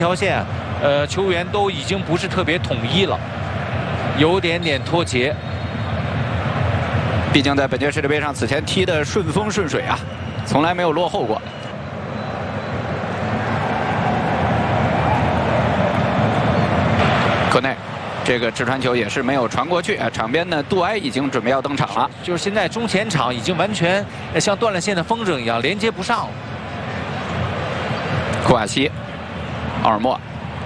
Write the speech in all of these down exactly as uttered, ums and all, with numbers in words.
条线，呃，球员都已经不是特别统一了，有点点脱节。 毕竟在本届世界杯上，此前踢的顺风顺水啊，从来没有落后过。科内，这个直传球也是没有传过去啊。场边呢，杜埃已经准备要登场了。 就是现在中前场已经完全像断了线的风筝一样连接不上了。 库瓦西。 奥尔莫，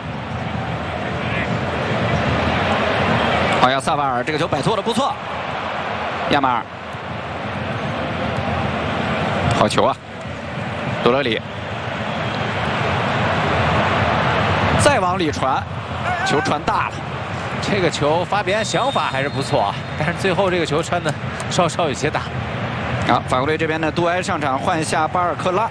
好呀，萨瓦尔这个球摆脱的不错。亚马尔，好球啊！多勒里，再往里传，球传大了。 这个球法比安想法还是不错啊，但是最后这个球传的稍稍有些大。 好，法国队这边呢，杜埃上场换下巴尔克拉。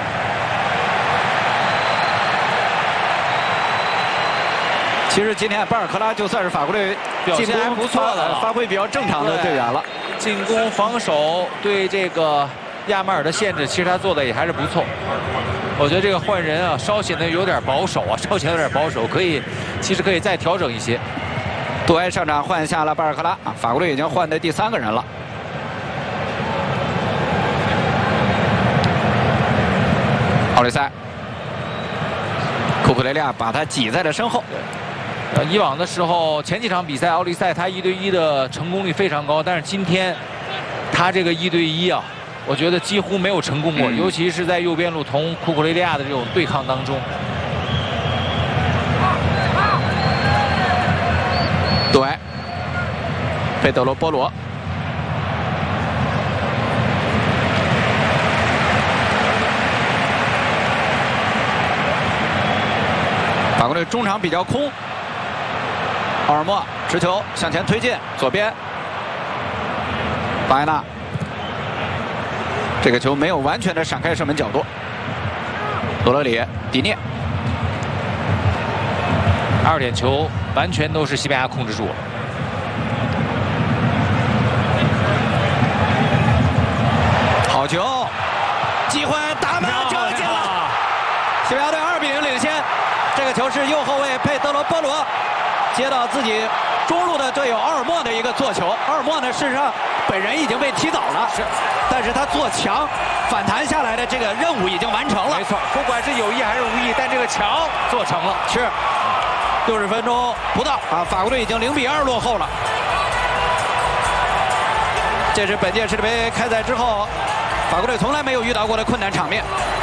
其实今天巴尔克拉就算是法国队表现还不错的， 发挥比较正常的队员了。 进攻、防守对这个亚马尔的限制，其实他做的也还是不错。我觉得这个换人啊，稍显得有点保守啊，稍显得有点保守，可以，其实可以再调整一些。 杜埃上场换下了巴尔克拉啊，法国队已经换的第三个人了。奥利塞，库库雷利亚把他挤在了身后。 呃，以往的时候，前几场比赛，奥利塞他一对一的成功率非常高，但是今天他这个一对一啊，我觉得几乎没有成功过，嗯、尤其是在右边路同库库雷利亚的这种对抗当中。 杜埃，佩德罗波罗，法国队中场比较空。 奥尔莫持球向前推进，左边，巴埃纳，这个球没有完全的闪开射门角度。罗勒里、迪涅， 二点球完全都是西班牙控制住了。 好球，机会打门球进了，西班牙队二比零领先。这个球是右后卫佩德罗波罗。 接到自己中路的队友奥尔莫的一个做球，奥尔莫呢，事实上本人已经被踢倒了，是，但是他做墙反弹下来的这个任务已经完成了。 没错，不管是有意还是无意，但这个墙做成了。 是，六十分钟不到啊，法国队已经零比二落后了。这是本届世界杯开赛之后，法国队从来没有遇到过的困难场面。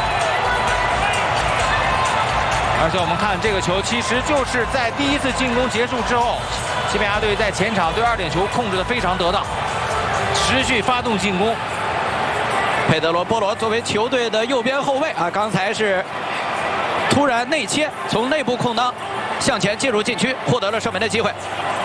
而且我们看这个球，其实就是在第一次进攻结束之后，西班牙队在前场对二点球控制的非常得当，持续发动进攻。 佩德罗波罗作为球队的右边后卫啊，刚才是突然内切，从内部空当向前进入禁区，获得了射门的机会。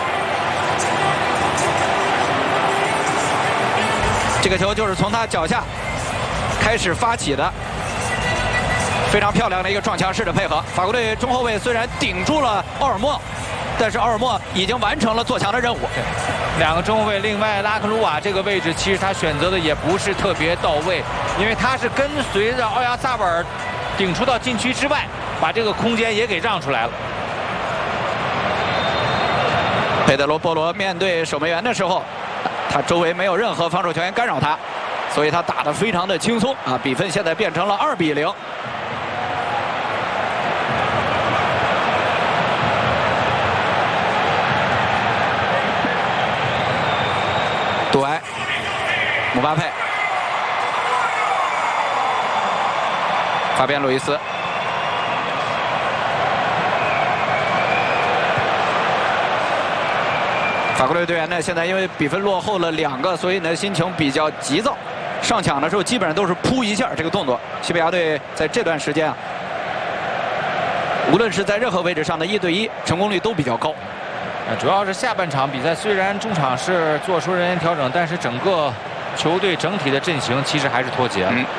这个球就是从他脚下开始发起的。 非常漂亮的一个撞墙式的配合，法国队中后卫虽然顶住了奥尔莫，但是奥尔莫已经完成了做墙的任务。 两个中后卫，另外拉克鲁瓦这个位置，其实他选择的也不是特别到位，因为他是跟随着奥亚萨瓦尔顶出到禁区之外，把这个空间也给让出来了。 佩德罗波罗面对守门员的时候，他周围没有任何防守球员干扰他，所以他打得非常的轻松啊！比分现在变成了二比零。 杜埃、姆巴佩、法比安·路易斯、法国队队员呢，现在因为比分落后了两个，所以呢心情比较急躁。上抢的时候基本上都是扑一下这个动作。西班牙队在这段时间啊，无论是在任何位置上的一对一成功率都比较高。 主要是下半场比赛，虽然中场是做出人员调整，但是整个球队整体的阵型其实还是脱节了。嗯、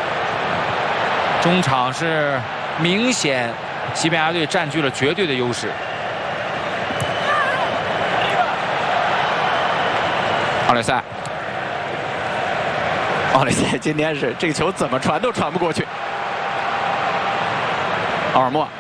中场是明显西班牙队占据了绝对的优势。 奥利塞，奥利塞今天是这个球怎么传都传不过去。奥尔莫。